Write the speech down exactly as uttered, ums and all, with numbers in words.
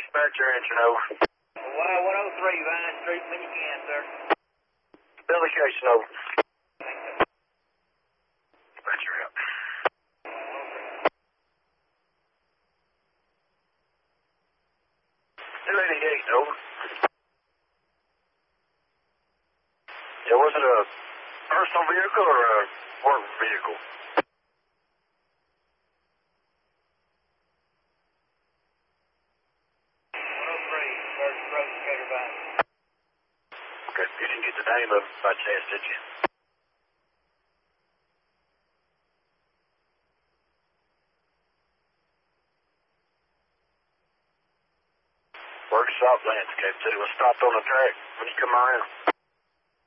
Dispatch your engine over. one oh three Vine Street, when you can, sir. Billy Cation over. Thanks, sir. Dispatch your out. two eighty-eight, over. Yeah, was it a personal vehicle or a work vehicle? one oh three, First Road, Decatur Vine. Okay, you didn't get the name of it by chance, did you? Workshop landscape too. Let's stop on the track when you come around.